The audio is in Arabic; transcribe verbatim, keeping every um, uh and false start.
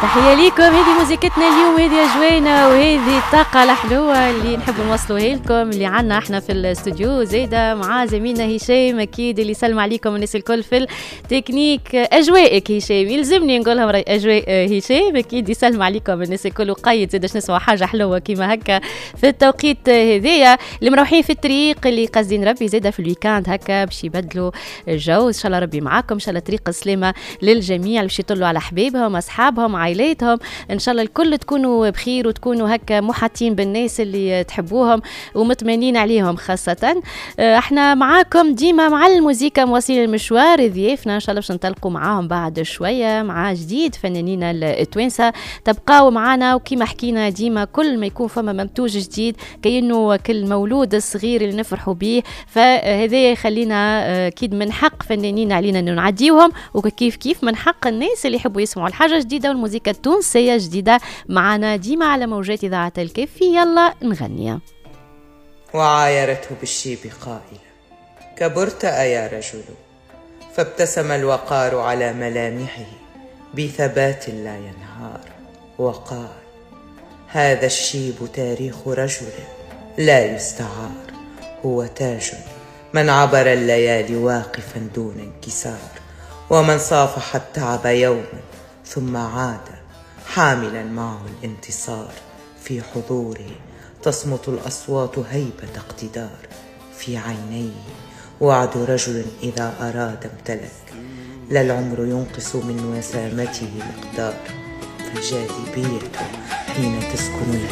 تحية ليكم. هذه موسيقتنا اليوم، هذه أجوانا وهذه الطاقة الحلوة اللي نحب نوصلوها لكم، اللي عنا احنا في الاستوديو زيدا مع زميلنا هشام أكيد اللي يسلم عليكم الناس الكل في التكنيك. أجوائك هشام، يلزمني نقولها مرة أجواء هشام أكيد يسلم عليكم الناس الكل، وقيد زيداش نسمع حاجة حلوة كيما هكا في التوقيت هذايا اللي مروحين في الطريق، اللي قاصدين ربي زيدا في الويكاند هكا باش يبدلوا الجو. إن شاء الله ربي معاكم، إن شاء الله طريق السلامة للجميع باش يطلوا على حبيبهم أصحابهم عائلاتهم، ان شاء الله الكل تكونوا بخير وتكونوا هكا محاطين بالناس اللي تحبوهم ومطمئنين عليهم خاصة. احنا معاكم ديما مع الموسيقى مواصلين المشوار. ضيافنا ان شاء الله باش نتلقوا معاهم بعد شوية مع جديد فنانين التوانسة. تبقاو معنا وكما حكينا ديما كل ما يكون فما منتوج جديد كأنه كل مولود الصغير اللي نفرحوا به، فهذا يخلينا اكيد من حق فنانين علينا انه نعديوهم، وكيف كيف من حق الناس اللي يحبوا يسمعوا الحاجة جديدة والموسيقى التونسية جديدة معنا ديما على موجات إذاعة الكافي. يلا نغني. وعايرته بالشيب قائلة: كبرت أيا رجل، فابتسم الوقار على ملامحه بثبات لا ينهار وقال: هذا الشيب تاريخ رجل لا يستعار، هو تاج من عبر الليالي واقفا دون انكسار، ومن صافح التعب يوما ثم عاد حاملا معه الانتصار. في حضوره تصمت الأصوات هيبة اقتدار، في عينيه وعد رجل إذا أراد امتلك، لا العمر ينقص من وسامته مقدار، فالجاذبية حين تسكن